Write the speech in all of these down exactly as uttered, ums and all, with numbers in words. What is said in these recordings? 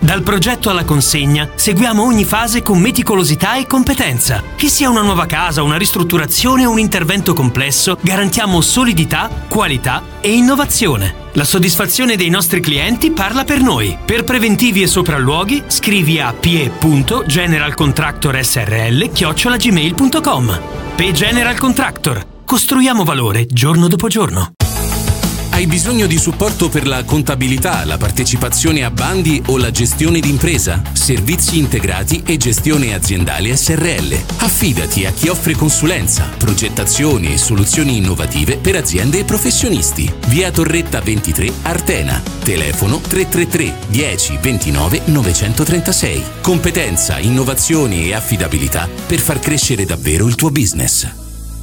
Dal progetto alla consegna seguiamo ogni fase con meticolosità e competenza. Che sia una nuova casa, una ristrutturazione o un intervento complesso, garantiamo solidità, qualità e innovazione. La soddisfazione dei nostri clienti parla per noi. Per preventivi e sopralluoghi scrivi a p e punto general contractor s r l chiocciola gmail punto com. P General Contractor. Costruiamo valore giorno dopo giorno. Hai bisogno di supporto per la contabilità, la partecipazione a bandi o la gestione d'impresa? Servizi integrati e gestione aziendale S R L. Affidati a chi offre consulenza, progettazioni e soluzioni innovative per aziende e professionisti. Via Torretta ventitré, Artena. Telefono tre tre tre dieci ventinove novecentotrentasei. Competenza, innovazione e affidabilità per far crescere davvero il tuo business.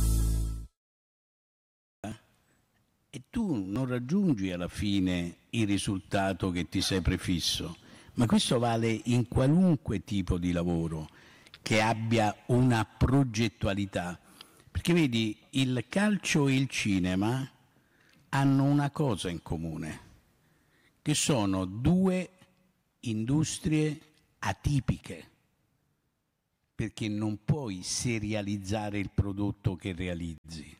E tu non raggiungi alla fine il risultato che ti sei prefisso, ma questo vale in qualunque tipo di lavoro che abbia una progettualità, perché vedi, il calcio e il cinema hanno una cosa in comune, che sono due industrie atipiche, perché non puoi serializzare il prodotto che realizzi.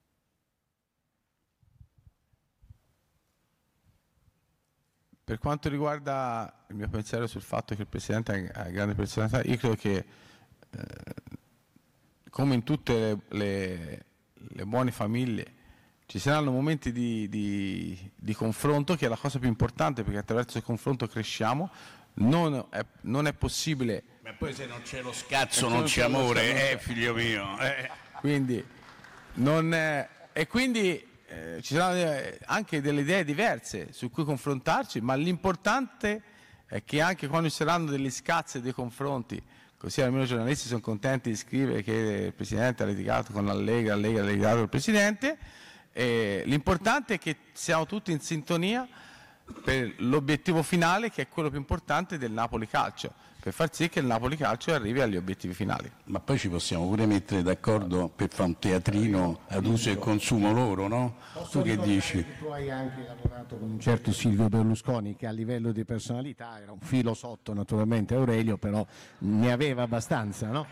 Per quanto riguarda il mio pensiero sul fatto che il Presidente ha grande personalità, io credo che, eh, come in tutte le, le, le buone famiglie, ci saranno momenti di, di, di confronto, che è la cosa più importante, perché attraverso il confronto cresciamo. Non è, non è possibile... Ma poi se non c'è lo scazzo non c'è amore, eh, figlio mio. Eh. Quindi, non è, e quindi... Eh, ci saranno anche delle idee diverse su cui confrontarci, ma l'importante è che anche quando ci saranno degli scazzi e dei confronti, così almeno i giornalisti sono contenti di scrivere che il Presidente ha litigato con l'Allega, l'Allega ha litigato con il Presidente, eh, l'importante è che siamo tutti in sintonia per l'obiettivo finale, che è quello più importante del Napoli Calcio, per far sì che il Napoli Calcio arrivi agli obiettivi finali. Ma poi ci possiamo pure mettere d'accordo per fare un teatrino ad uso e consumo loro, no? Posso tu che dici? Che tu hai anche lavorato con un certo Silvio Berlusconi, che a livello di personalità era un filo sotto naturalmente Aurelio, però ne aveva abbastanza, no?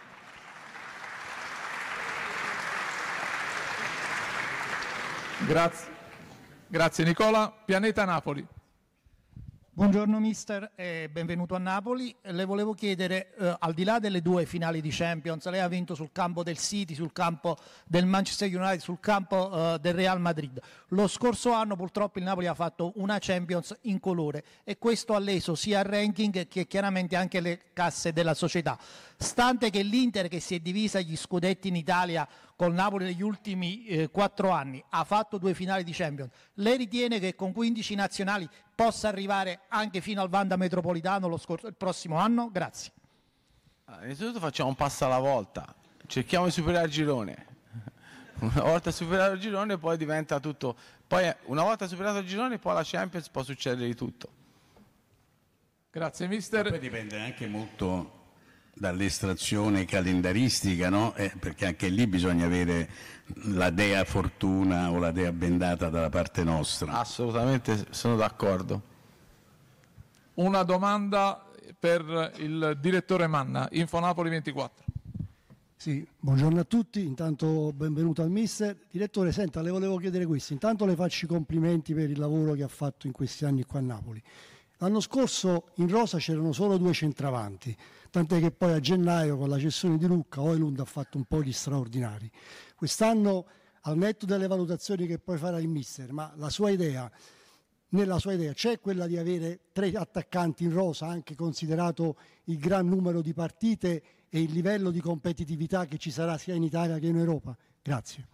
Grazie. Grazie Nicola. Pianeta Napoli. Buongiorno mister e benvenuto a Napoli. Le volevo chiedere, eh, al di là delle due finali di Champions, lei ha vinto sul campo del City, sul campo del Manchester United, sul campo eh, del Real Madrid. Lo scorso anno purtroppo il Napoli ha fatto una Champions in colore e questo ha leso sia il ranking che chiaramente anche le casse della società. Stante che l'Inter, che si è divisa gli scudetti in Italia col Napoli negli ultimi eh, quattro anni, ha fatto due finali di Champions, lei ritiene che con quindici nazionali possa arrivare anche fino al Wanda Metropolitano lo scorso, il prossimo anno? Grazie. Innanzitutto facciamo un passo alla volta, cerchiamo di superare il girone. Una volta superato il girone poi diventa tutto, poi una volta superato il girone poi la Champions può succedere di tutto. Grazie mister. Ma poi dipende anche molto dall'estrazione calendaristica, no? Eh, perché anche lì bisogna avere la dea fortuna o la dea bendata dalla parte nostra. Assolutamente sono d'accordo. Una domanda per il direttore Manna, Infonapoli ventiquattro. Sì, buongiorno a tutti, intanto benvenuto al mister. Direttore, senta, le volevo chiedere questo, intanto le faccio i complimenti per il lavoro che ha fatto in questi anni qua a Napoli. L'anno scorso in rosa c'erano solo due centravanti, tant'è che poi a gennaio con la cessione di Lucca Højlund ha fatto un po' di straordinari. Quest'anno, al netto delle valutazioni che poi farà il mister, ma la sua idea, nella sua idea c'è quella di avere tre attaccanti in rosa, anche considerato il gran numero di partite e il livello di competitività che ci sarà sia in Italia che in Europa? Grazie.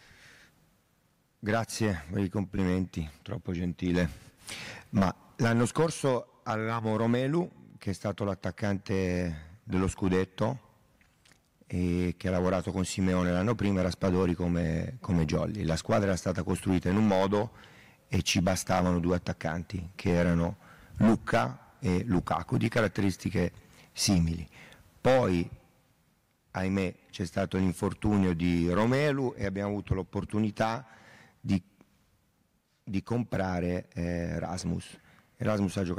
Grazie per i complimenti, troppo gentile. Ma l'anno scorso avevamo Romelu, che è stato l'attaccante dello scudetto e che ha lavorato con Simeone l'anno prima, era Spadori come, come Jolly. La squadra era stata costruita in un modo e ci bastavano due attaccanti, che erano Lucca e Lukaku, di caratteristiche simili. Poi, ahimè, c'è stato l'infortunio di Romelu e abbiamo avuto l'opportunità di, di comprare eh, Rasmus. Erasmus ha giocato